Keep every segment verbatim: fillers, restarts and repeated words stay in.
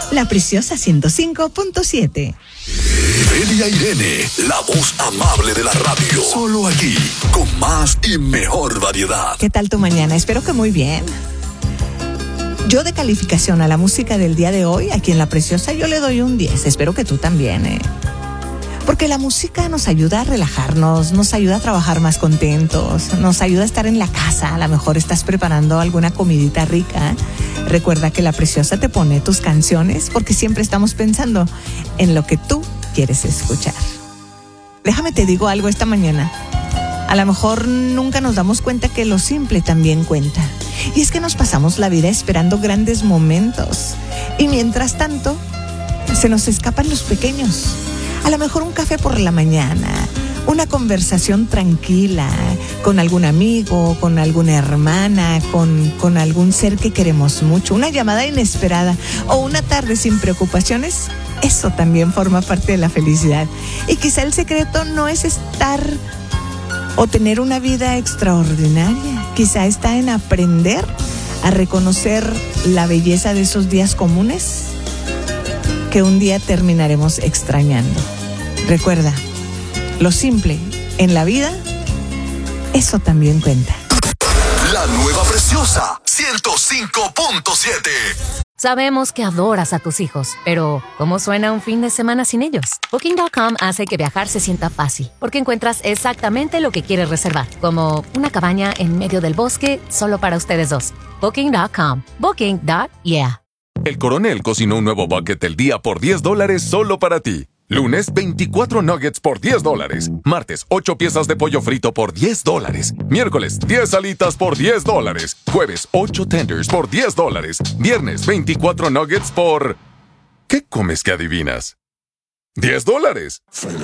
La Preciosa ciento cinco punto siete. Delia Irene, la voz amable de la radio. Solo aquí, con más y mejor variedad. ¿Qué tal tu mañana? Espero que muy bien. Yo de calificación a la música del día de hoy, aquí en La Preciosa, yo le doy un diez. Espero que tú también, ¿eh? Porque la música nos ayuda a relajarnos, nos ayuda a trabajar más contentos, nos ayuda a estar en la casa. A lo mejor estás preparando alguna comidita rica. Recuerda que La Preciosa te pone tus canciones porque siempre estamos pensando en lo que tú quieres escuchar. Déjame te digo algo esta mañana. A lo mejor nunca nos damos cuenta que lo simple también cuenta. Y es que nos pasamos la vida esperando grandes momentos. Y mientras tanto, se nos escapan los pequeños. A lo mejor un café por la mañana, una conversación tranquila con algún amigo, con alguna hermana, con, con algún ser que queremos mucho, una llamada inesperada o una tarde sin preocupaciones. Eso también forma parte de la felicidad. Y quizá el secreto no es estar o tener una vida extraordinaria. Quizá está en aprender a reconocer la belleza de esos días comunes que un día terminaremos extrañando. Recuerda, lo simple en la vida, eso también cuenta. La nueva Preciosa ciento cinco punto siete. Sabemos que adoras a tus hijos, pero ¿cómo suena un fin de semana sin ellos? Booking punto com hace que viajar se sienta fácil, porque encuentras exactamente lo que quieres reservar, como una cabaña en medio del bosque solo para ustedes dos. Booking punto com. Booking. Yeah. El Coronel cocinó un nuevo bucket del día por diez dólares solo para ti. Lunes, veinticuatro nuggets por diez dólares. Martes, ocho piezas de pollo frito por diez dólares. Miércoles, diez alitas por diez dólares. Jueves, ocho tenders por diez dólares. Viernes, veinticuatro nuggets por... ¿Qué comes que adivinas? diez dólares.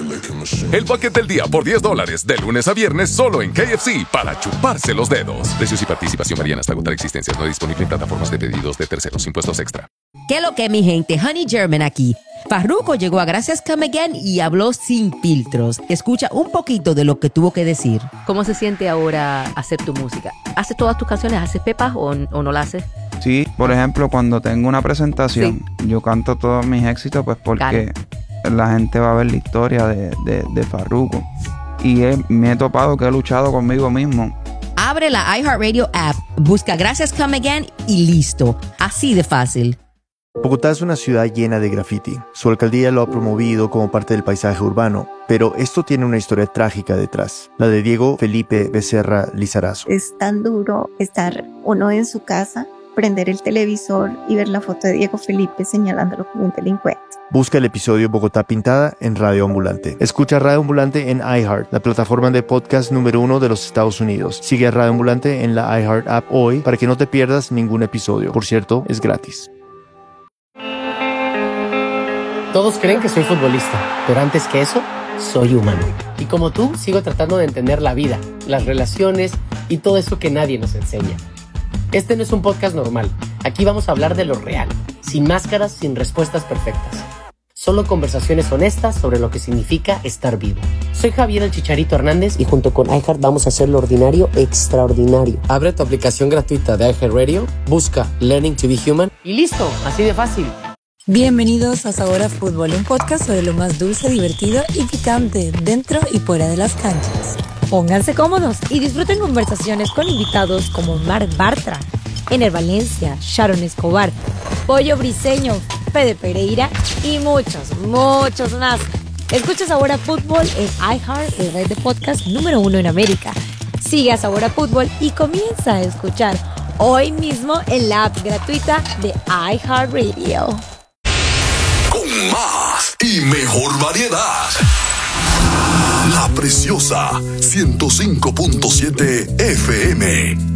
El bucket del día por diez dólares. De lunes a viernes solo en K F C para chuparse los dedos. Precios y participación varían hasta agotar existencias. No disponible en plataformas de pedidos de terceros. Impuestos extra. ¿Qué lo que, mi gente? Honey German aquí. Farruko llegó a Gracias Come Again y habló sin filtros. Escucha un poquito de lo que tuvo que decir. ¿Cómo se siente ahora hacer tu música? ¿Haces todas tus canciones? ¿Haces pepas o, o no la haces? Sí, por ejemplo, cuando tengo una presentación, sí, yo canto todos mis éxitos pues porque claro, la gente va a ver la historia de, de, de Farruko. Y he, me he topado que he luchado conmigo mismo. Abre la iHeartRadio app, busca Gracias Come Again y listo. Así de fácil. Bogotá es una ciudad llena de graffiti. Su alcaldía lo ha promovido como parte del paisaje urbano, pero esto tiene una historia trágica detrás, la de Diego Felipe Becerra Lizarazo. Es tan duro estar uno en su casa, prender el televisor y ver la foto de Diego Felipe señalándolo como un delincuente. Busca el episodio Bogotá Pintada en Radio Ambulante. Escucha Radio Ambulante en iHeart, la plataforma de podcast número uno de los Estados Unidos. Sigue a Radio Ambulante en la iHeart app hoy para que no te pierdas ningún episodio. Por cierto, es gratis. Todos creen que soy futbolista, pero antes que eso, soy humano. Y como tú, sigo tratando de entender la vida, las relaciones y todo eso que nadie nos enseña. Este no es un podcast normal. Aquí vamos a hablar de lo real, sin máscaras, sin respuestas perfectas. Solo conversaciones honestas sobre lo que significa estar vivo. Soy Javier el Chicharito Hernández y junto con iHeart vamos a hacer lo ordinario extraordinario. Abre tu aplicación gratuita de iHeartRadio, busca Learning to be Human y listo, así de fácil. Bienvenidos a Sabor a Fútbol, un podcast sobre lo más dulce, divertido y picante dentro y fuera de las canchas. Pónganse cómodos y disfruten conversaciones con invitados como Mar Bartra, Ener Valencia, Sharon Escobar, Pollo Briseño, Fede Pereira y muchos, muchos más. Escucha Sabor a Fútbol en iHeart, el red de podcast número uno en América. Sigue a Sabor a Fútbol y comienza a escuchar hoy mismo en la app gratuita de iHeartRadio. Con más y mejor variedad. La Preciosa ciento cinco punto siete F M.